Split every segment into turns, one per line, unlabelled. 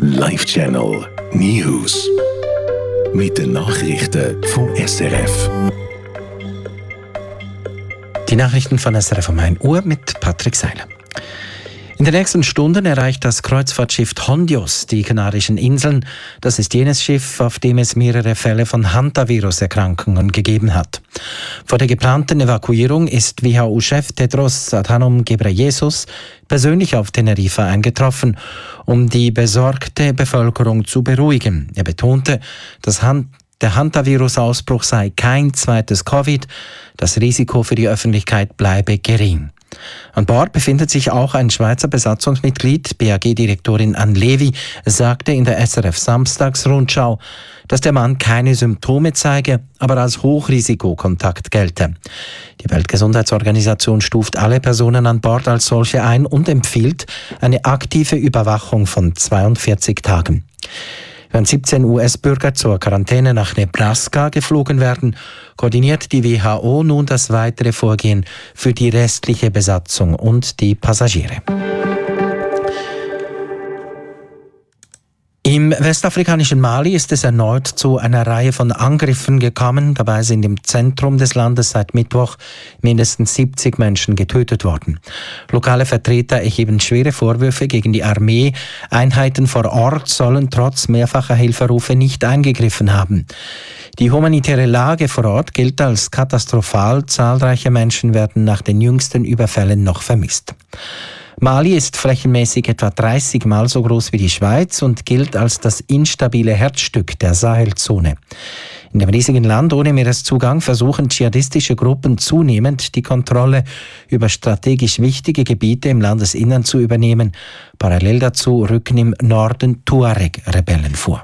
Live Channel News. Mit den Nachrichten vom SRF.
Die Nachrichten von SRF um 1 Uhr mit Patrick Seiler. In den nächsten Stunden erreicht das Kreuzfahrtschiff Hondios die Kanarischen Inseln. Das ist jenes Schiff, auf dem es mehrere Fälle von Hantavirus-Erkrankungen gegeben hat. Vor der geplanten Evakuierung ist WHO-Chef Tedros Adhanom Ghebreyesus persönlich auf Teneriffa eingetroffen, um die besorgte Bevölkerung zu beruhigen. Er betonte, dass der Hantavirus-Ausbruch sei kein zweites Covid. Das Risiko für die Öffentlichkeit bleibe gering. An Bord befindet sich auch ein Schweizer Besatzungsmitglied. BAG-Direktorin Anne Levy sagte in der SRF Samstagsrundschau, dass der Mann keine Symptome zeige, aber als Hochrisikokontakt gelte. Die Weltgesundheitsorganisation stuft alle Personen an Bord als solche ein und empfiehlt eine aktive Überwachung von 42 Tagen. Während 17 US-Bürger zur Quarantäne nach Nebraska geflogen werden, koordiniert die WHO nun das weitere Vorgehen für die restliche Besatzung und die Passagiere. Im westafrikanischen Mali ist es erneut zu einer Reihe von Angriffen gekommen. Dabei sind im Zentrum des Landes seit Mittwoch mindestens 70 Menschen getötet worden. Lokale Vertreter erheben schwere Vorwürfe gegen die Armee. Einheiten vor Ort sollen trotz mehrfacher Hilferufe nicht eingegriffen haben. Die humanitäre Lage vor Ort gilt als katastrophal. Zahlreiche Menschen werden nach den jüngsten Überfällen noch vermisst. Mali ist flächenmäßig etwa 30 Mal so groß wie die Schweiz und gilt als das instabile Herzstück der Sahelzone. In dem riesigen Land ohne Meereszugang versuchen dschihadistische Gruppen zunehmend, die Kontrolle über strategisch wichtige Gebiete im Landesinnern zu übernehmen. Parallel dazu rücken im Norden Tuareg-Rebellen vor.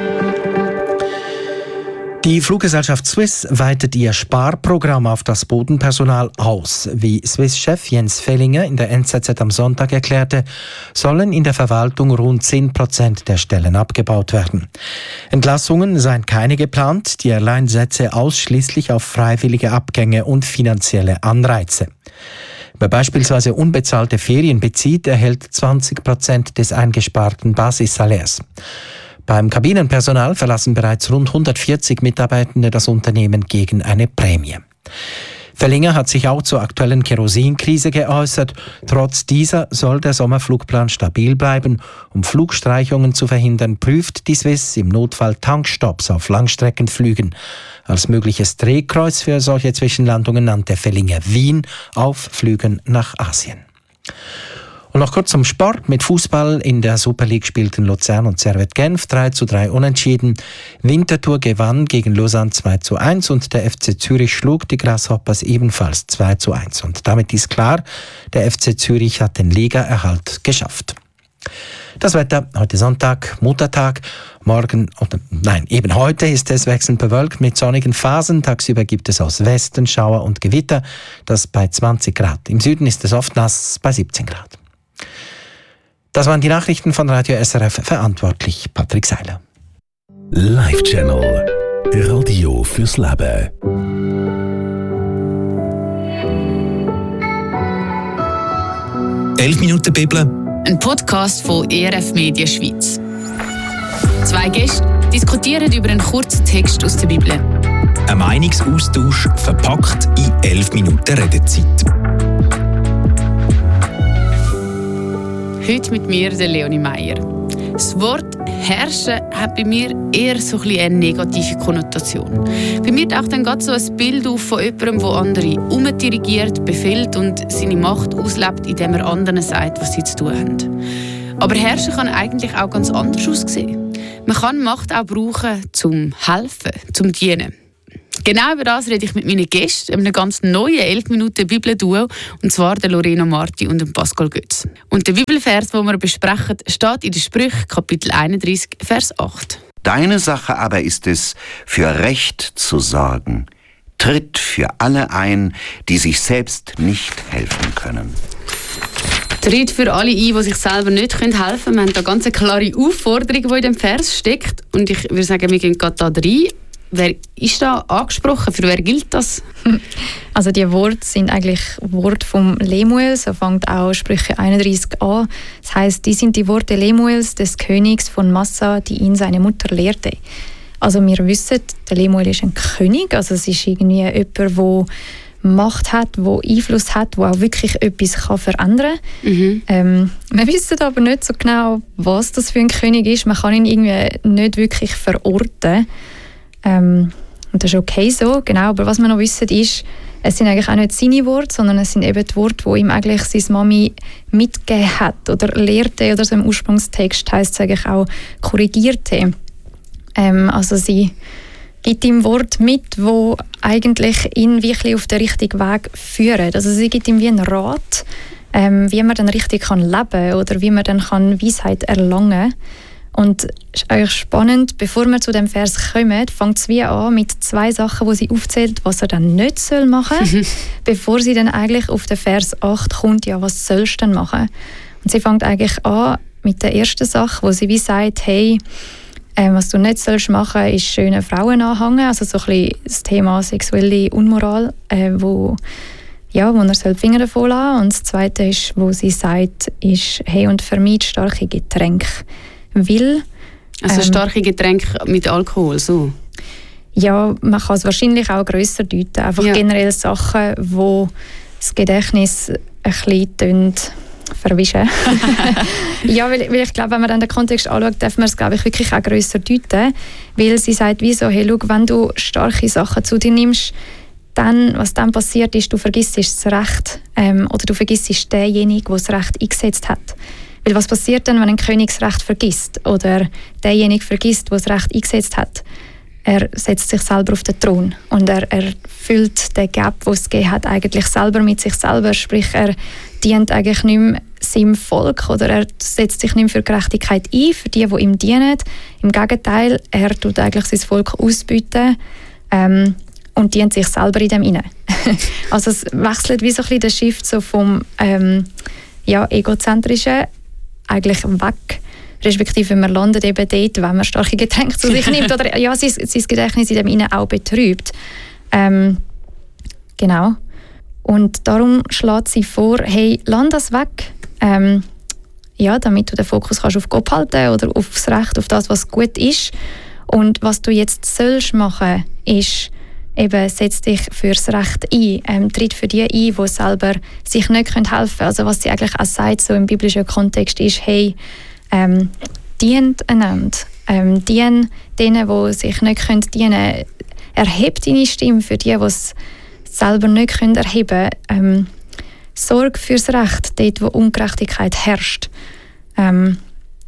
Die Fluggesellschaft Swiss weitet ihr Sparprogramm auf das Bodenpersonal aus. Wie Swiss-Chef Jens Fellinger in der NZZ am Sonntag erklärte, sollen in der Verwaltung rund 10% der Stellen abgebaut werden. Entlassungen seien keine geplant, die Airline setze ausschließlich auf freiwillige Abgänge und finanzielle Anreize. Wer beispielsweise unbezahlte Ferien bezieht, erhält 20% des eingesparten Basissalärs. Beim Kabinenpersonal verlassen bereits rund 140 Mitarbeitende das Unternehmen gegen eine Prämie. Fellinger hat sich auch zur aktuellen Kerosinkrise geäußert. Trotz dieser soll der Sommerflugplan stabil bleiben. Um Flugstreichungen zu verhindern, prüft die Swiss im Notfall Tankstopps auf Langstreckenflügen. Als mögliches Drehkreuz für solche Zwischenlandungen nannte Fellinger Wien auf Flügen nach Asien. Und noch kurz zum Sport. Mit Fußball in der Super League spielten Luzern und Servette Genf 3:3 unentschieden. Winterthur gewann gegen Lausanne 2:1 und der FC Zürich schlug die Grasshoppers ebenfalls 2:1. Und damit ist klar, der FC Zürich hat den Ligaerhalt geschafft. Das Wetter, heute Sonntag, Muttertag, heute ist es wechselnd bewölkt mit sonnigen Phasen. Tagsüber gibt es aus Westen Schauer und Gewitter, das bei 20 Grad. Im Süden ist es oft nass bei 17 Grad. Das waren die Nachrichten von Radio SRF, verantwortlich Patrick Seiler.
Live Channel Radio fürs Leben.
«11 Minuten Bibel».
Ein Podcast von ERF Media Schweiz. 2 Gäste diskutieren über einen kurzen Text aus der Bibel.
Ein Meinungsaustausch verpackt in 11 Minuten Redezeit.
Heute mit mir, der Leonie Meier. Das Wort «herrschen» hat bei mir eher so eine negative Konnotation. Bei mir taucht dann gerade so ein Bild auf von jemandem, der andere umdirigiert, befehlt und seine Macht auslebt, indem er anderen sagt, was sie zu tun haben. Aber Herrschen kann eigentlich auch ganz anders aussehen. Man kann Macht auch brauchen, zum Helfen, zum Dienen. Genau über das rede ich mit meinen Gästen, einem ganz neuen 11 Minuten Bibelduo, und zwar der Lorena Marti und dem Pascal Götz. Und der Bibelvers, den wir besprechen, steht in den Sprüchen, Kapitel 31, Vers 8.
Deine Sache aber ist es, für Recht zu sorgen. Tritt für alle ein, die sich selbst nicht helfen können.
Tritt für alle ein, die sich selber nicht helfen können. Wir haben da ganz eine klare Aufforderung, die in dem Vers steckt. Und ich würde sagen, wir gehen gerade da rein. wer ist da angesprochen? Für wer gilt das?
Also die Worte sind eigentlich Worte vom Lemuel, so fängt auch Sprüche 31 an. Das heisst, die sind die Worte Lemuels, des Königs von Massa, die ihn seine Mutter lehrte. Also wir wissen, der Lemuel ist ein König, also es ist irgendwie jemand, der Macht hat, der Einfluss hat, der auch wirklich etwas verändern kann. Wir wissen aber nicht so genau, was das für ein König ist. Man kann ihn irgendwie nicht wirklich verorten. Und das ist okay so, genau. Aber was wir noch wissen ist, es sind eigentlich auch nicht seine Worte, sondern es sind eben die Worte, die ihm eigentlich seine Mami mitgegeben hat oder lehrte, oder so im Ursprungstext heisst es eigentlich auch korrigierte. Also sie gibt ihm Worte mit, die eigentlich ihn wirklich auf den richtigen Weg führen. Also sie gibt ihm wie einen Rat, wie man dann richtig leben kann oder wie man dann Weisheit erlangen kann. Und es ist eigentlich spannend, bevor wir zu dem Vers kommen, fängt es wie an mit 2 Sachen, die sie aufzählt, was er dann nicht machen soll, bevor sie dann eigentlich auf den Vers 8 kommt, ja, was sollst du denn machen? Und sie fängt eigentlich an mit der ersten Sache, wo sie wie sagt, hey, was du nicht sollst machen, ist schöne Frauen anhängen, also so ein bisschen das Thema sexuelle Unmoral, wo er soll die Finger davon lassen. Und das Zweite ist, wo sie sagt, ist, hey, und vermeid starke Getränke. Weil,
also starke Getränke mit Alkohol, so?
Ja, man kann es wahrscheinlich auch grösser deuten. Einfach generell Sachen, die das Gedächtnis ein bisschen verwischen. Ja, weil ich glaube, wenn man dann den Kontext anschaut, darf man es, glaube ich, wirklich auch grösser deuten. Weil sie sagt, wieso, hey, schau, wenn du starke Sachen zu dir nimmst, dann, was dann passiert ist, du vergisst das Recht oder du vergisst denjenigen, der das Recht eingesetzt hat. Weil was passiert dann, wenn ein König das Recht vergisst oder derjenige vergisst, der das Recht eingesetzt hat? Er setzt sich selber auf den Thron und er füllt den Gap, den es gegeben hat, eigentlich selber mit sich selber. Sprich, er dient eigentlich nicht mehr seinem Volk oder er setzt sich nicht mehr für Gerechtigkeit ein, für die ihm dienen. Im Gegenteil, er tut eigentlich sein Volk ausbeuten und dient sich selber in dem hinein. Also es wechselt wie so ein bisschen der Shift so vom egozentrischen eigentlich weg. Respektive man landet eben dort, wenn man starke Getränke zu sich nimmt oder sein Gedächtnis in dem Innen auch betrübt. Genau. Und darum schlägt sie vor, hey, lass das weg, damit du den Fokus kannst auf Gott halten oder auf das Recht, auf das, was gut ist. Und was du jetzt sollst machen, ist, eben, setz dich fürs Recht ein, tritt für die ein, die selber sich nicht helfen können. Also was sie eigentlich auch sagt, so im biblischen Kontext, ist, hey, dient einander, dien denen, die sich nicht dienen können, erhebt deine Stimme für die, die es selber nicht erheben können. Sorge fürs Recht, dort, wo Ungerechtigkeit herrscht. Weil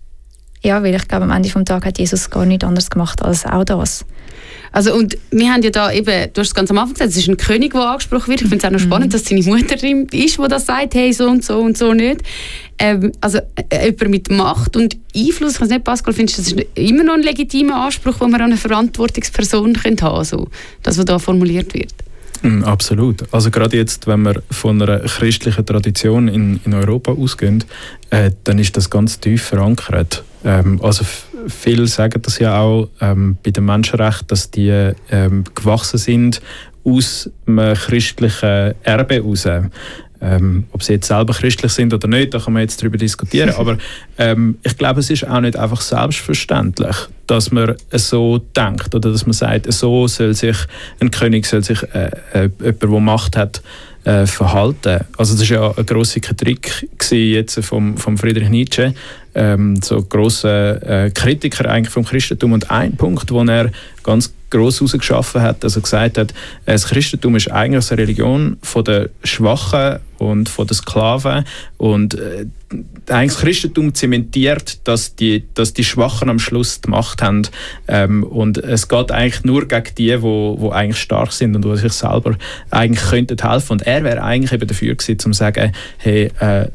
ich glaube, am Ende des Tages hat Jesus gar nichts anderes gemacht als auch das.
Also, und wir haben ja da eben, du hast es ganz am Anfang gesagt, es ist ein König, der angesprochen wird. Ich finde es auch noch spannend, dass seine Mutter ist, die das sagt, hey, so und so und so nicht. Also jemand mit Macht und Einfluss, ich weiß nicht, Pascal, findest du, das ist immer noch ein legitimer Anspruch, den man an eine Verantwortungsperson haben könnte, also das, was da formuliert wird?
Absolut. Also gerade jetzt, wenn wir von einer christlichen Tradition in Europa ausgehen, dann ist das ganz tief verankert. Also viele sagen das ja auch bei den Menschenrechten, dass die gewachsen sind aus einem christlichen Erbe heraus. Ob sie jetzt selber christlich sind oder nicht, da kann man jetzt darüber diskutieren. Aber ich glaube, es ist auch nicht einfach selbstverständlich, dass man so denkt oder dass man sagt, so soll sich ein König, jemand, der Macht hat, verhalten. Also das war ja eine grosse Kritik jetzt vom Friedrich Nietzsche, so grosser Kritiker eigentlich vom Christentum. Und ein Punkt, den er ganz gross herausgeschaffen hat, also gesagt hat, das Christentum ist eigentlich eine Religion von den Schwachen und von den Sklaven und eigentlich das Christentum zementiert, dass die Schwachen am Schluss die Macht haben und es geht eigentlich nur gegen die eigentlich stark sind und die sich selber eigentlich könnten helfen. Und er wäre eigentlich eben dafür gewesen, um zu sagen, hey,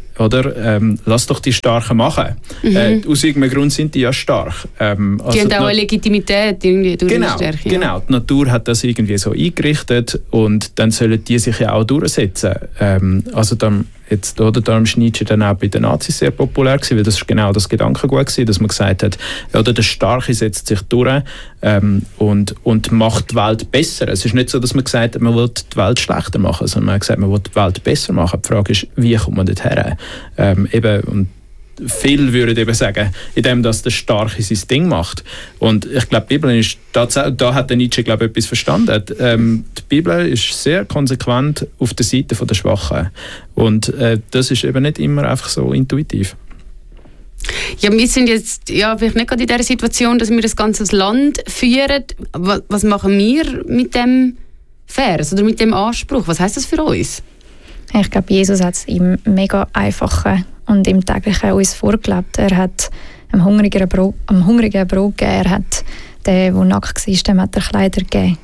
lass doch die Starken machen. Aus irgendeinem Grund sind die ja stark.
Die haben auch eine Legitimität irgendwie durch die Stärke.
Genau, die Natur hat das irgendwie so eingerichtet und dann sollen die sich ja auch durchsetzen. Also dann jetzt, oder, darum ist Nietzsche dann auch bei den Nazis sehr populär gewesen, weil das ist genau das Gedankengut gewesen, dass man gesagt hat, oder der Starke setzt sich durch und macht die Welt besser. Es ist nicht so, dass man gesagt hat, man will die Welt schlechter machen, sondern man hat gesagt, man will die Welt besser machen. Die Frage ist, wie kommt man dorthin? Und viele würden eben sagen, indem dass der Starke sein Ding macht. Und ich glaube, die Bibel ist, da hat der Nietzsche, glaube ich, etwas verstanden. Die Bibel ist sehr konsequent auf der Seite der Schwachen. Und das ist eben nicht immer einfach so intuitiv.
Ja, wir sind jetzt vielleicht nicht gerade in dieser Situation, dass wir das ganze Land führen. Was machen wir mit dem Vers oder mit dem Anspruch? Was heisst das für uns?
Ich glaube, Jesus hat es im mega Einfachen und im Täglichen uns vorgelebt. Er hat einem Hungrigen Brot gegeben. Er hat den, der nackt war, dem hat er Kleider gegeben.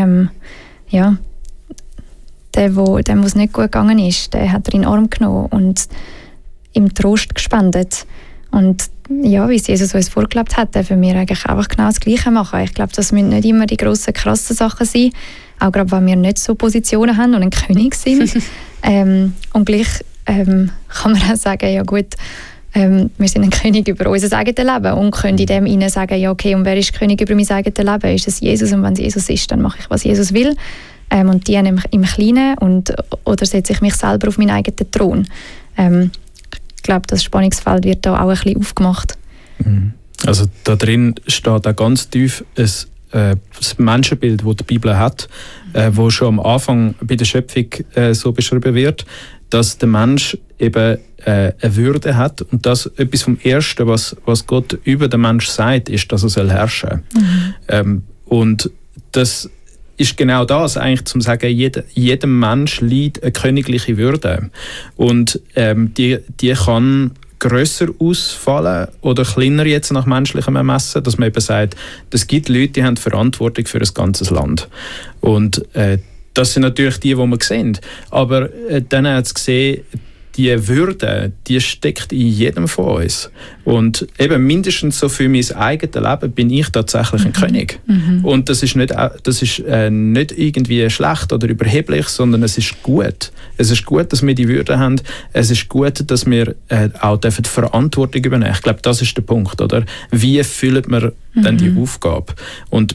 Dem, was nicht gut gegangen ist, den hat er in den Arm genommen und ihm Trost gespendet. Und ja, wie es Jesus uns vorgelebt hat, dürfen wir eigentlich einfach genau das Gleiche machen. Ich glaube, das müssen nicht immer die grossen, krassen Sachen sein, auch gerade wenn wir nicht so Positionen haben und ein König sind. Und gleich kann man auch sagen, ja gut, wir sind ein König über unser eigenes Leben und können in dem hinein sagen, ja okay, und wer ist König über mein eigenes Leben? Ist es Jesus? Und wenn es Jesus ist, dann mache ich, was Jesus will. Und diene im Kleinen oder setze ich mich selber auf meinen eigenen Thron. Ich glaube, das Spannungsfeld wird da auch ein bisschen aufgemacht.
Also da drin steht auch ganz tief das Menschenbild, das die Bibel hat, wo schon am Anfang bei der Schöpfung so beschrieben wird, dass der Mensch eben eine Würde hat und das etwas vom Ersten, was Gott über den Mensch sagt, ist, dass er herrschen soll. Und das ist genau das, eigentlich zum sagen, jedem Mensch liegt eine königliche Würde. Und die kann grösser ausfallen oder kleiner jetzt nach menschlichem Ermessen, dass man eben sagt, es gibt Leute, die haben Verantwortung für ein ganzes Land. Und das sind natürlich die wir sehen. Aber dann hat es gesehen, die Würde, die steckt in jedem von uns. Und eben mindestens so für mein eigenes Leben bin ich tatsächlich ein König. Und das ist nicht irgendwie schlecht oder überheblich, sondern es ist gut. Es ist gut, dass wir die Würde haben. Es ist gut, dass wir auch die Verantwortung übernehmen. Ich glaube, das ist der Punkt, oder? Wie füllt man dann die Aufgabe? Und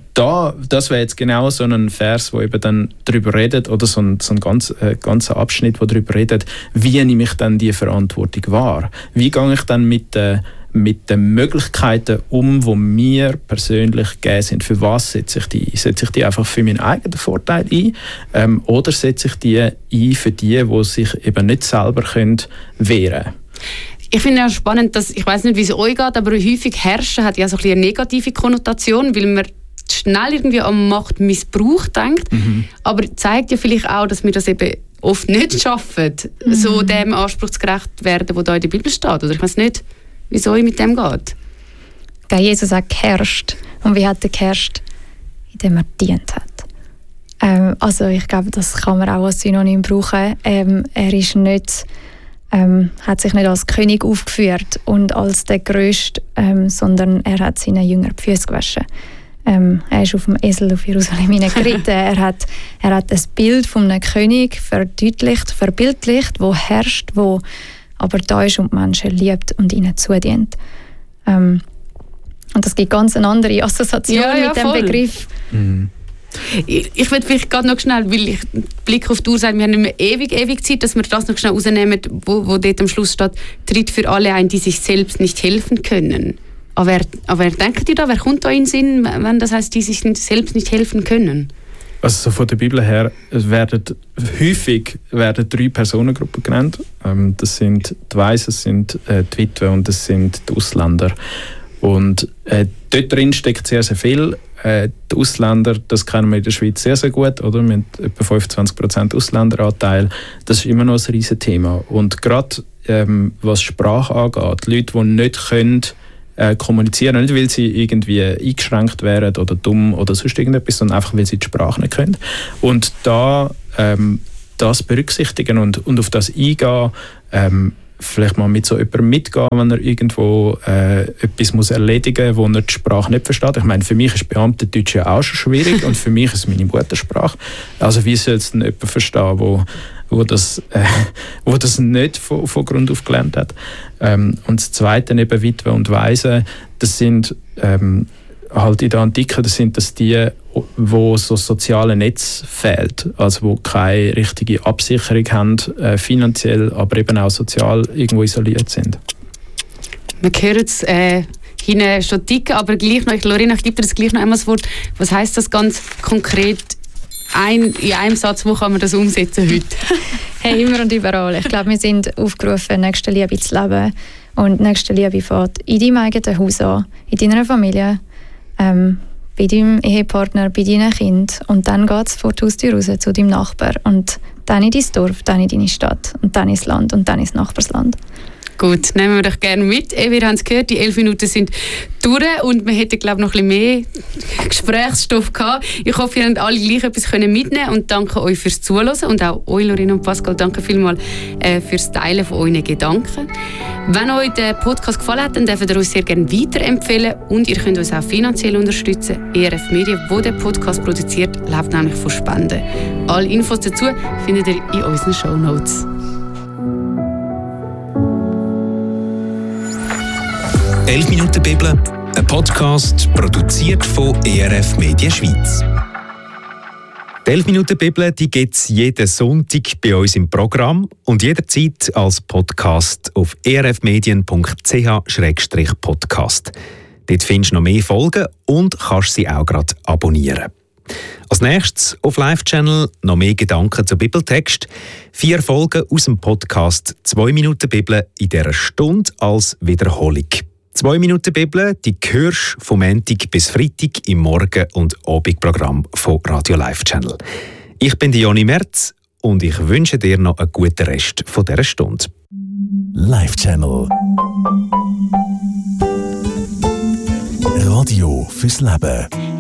das wäre jetzt genau so ein Vers, wo eben dann darüber redet, oder so ein ganzer Abschnitt, wo darüber redet, wie nehme ich dann die Verantwortung wahr? Wie gehe ich dann mit den Möglichkeiten die mir persönlich gegeben sind? Für was setze ich die ein? Setze ich die einfach für meinen eigenen Vorteil ein? Oder setze ich die ein für die sich eben nicht selber wehren können?
Ich finde es spannend, dass, ich weiß nicht, wie es euch geht, aber häufig herrschen hat ja so ein bisschen eine negative Konnotation, weil man schnell irgendwie an Machtmissbrauch denkt, aber zeigt ja vielleicht auch, dass wir das eben oft nicht schaffen, so dem Anspruch gerecht werden, der da in der Bibel steht. Oder ich weiß nicht, wie es euch mit dem geht.
Jesus hat geherrscht. Und wie hat er geherrscht? Indem er gedient hat. Also ich glaube, das kann man auch als Synonym brauchen. Er ist nicht, hat sich nicht als König aufgeführt und als der Größte, sondern er hat seinen Jüngern die Füße gewaschen. Er ist auf dem Esel auf Jerusalem geritten. er hat ein Bild von einem König verbildlicht, wo herrscht, wo aber da ist und die Menschen liebt und ihnen zudient. Und das gibt ganz eine andere Assoziation mit dem
voll.
Begriff.
Ich will vielleicht gerade noch schnell, weil ich Blick auf die Uhr sage, wir haben nicht mehr ewig Zeit, dass wir das noch schnell rausnehmen, wo dort am Schluss steht, tritt für alle ein, die sich selbst nicht helfen können. Aber wer denkt ihr da? Wer kommt da in den Sinn, wenn das heisst, die sich selbst nicht helfen können?
Also so von der Bibel her häufig werden 3 Personengruppen genannt. Das sind die Weisen, das sind die Witwen und das sind die Ausländer. Und dort drin steckt sehr, sehr viel. Die Ausländer, das kennen wir in der Schweiz sehr, sehr gut, oder? Wir haben etwa 25% Ausländeranteil. Das ist immer noch ein riesen Thema. Und gerade was Sprache angeht, Leute, die nicht können, kommunizieren, nicht weil sie irgendwie eingeschränkt wären oder dumm oder sonst irgendetwas, sondern einfach, weil sie die Sprache nicht können. Und da das berücksichtigen und auf das eingehen, vielleicht mal mit so jemandem mitgehen, wenn er irgendwo etwas muss erledigen muss, wo er die Sprache nicht versteht. Ich meine, für mich ist Beamtendeutsch ja auch schon schwierig und für mich ist es meine Muttersprache. Also wie soll es denn jemand verstehen, wo das nicht von Grund auf gelernt hat. Und das Zweite, eben Witwe und Waisen, das sind halt in der Antike, das sind das die, wo so soziale Netz fehlt, also wo keine richtige Absicherung haben, finanziell, aber eben auch sozial irgendwo isoliert sind.
Wir hören es hinten schon ticken, aber gleich noch, Lorena, ich gebe dir das gleich noch einmal das Wort. Was heisst das ganz konkret in einem Satz, wo kann man das umsetzen heute?
Hey, immer und überall. Ich glaube, wir sind aufgerufen, Nächstenliebe zu leben. Und Nächstenliebe fängt in deinem eigenen Haus an, in deiner Familie, bei deinem Ehepartner, bei deinen Kindern. Und dann geht es vor die Haustür raus zu deinem Nachbar. Und dann in dein Dorf, dann in deine Stadt. Und dann ins Land und dann ins Nachbarsland.
Gut, nehmen wir doch gerne mit. Wir haben es gehört, die 11 Minuten sind durch und wir hätten, glaube ich, noch ein bisschen mehr Gesprächsstoff gehabt. Ich hoffe, ihr habt alle gleich etwas mitnehmen können und danke euch fürs Zuhören und auch euch, Lorena und Pascal, danke vielmals fürs Teilen von euren Gedanken. Wenn euch der Podcast gefallen hat, dann dürft ihr uns sehr gerne weiterempfehlen und ihr könnt uns auch finanziell unterstützen. ERF Medien, wo der Podcast produziert, lebt nämlich von Spenden. Alle Infos dazu findet ihr in unseren Shownotes.
«11 Minuten Bibel», ein Podcast produziert von ERF Medien Schweiz. Die 11 Minuten Bibel gibt es jeden Sonntag bei uns im Programm und jederzeit als Podcast auf erfmedien.ch/podcast. Dort findest du noch mehr Folgen und kannst sie auch gerade abonnieren. Als nächstes auf Live-Channel noch mehr Gedanken zum Bibeltext. 4 Folgen aus dem Podcast «2 Minuten Bibel» in dieser Stunde als Wiederholung. 2 Minuten Bibel, die hörst du vom Montag bis Freitag im Morgen- und Abendprogramm von Radio Live Channel. Ich bin Joni Merz und ich wünsche dir noch einen guten Rest von dieser Stunde.
Live Channel. Radio fürs Leben.